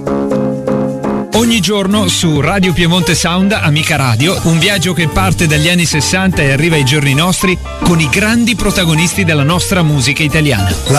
Ogni giorno su Radio Piemonte Sound, Amica Radio, un viaggio che parte dagli anni 60 e arriva ai giorni nostri con i grandi protagonisti della nostra musica italiana.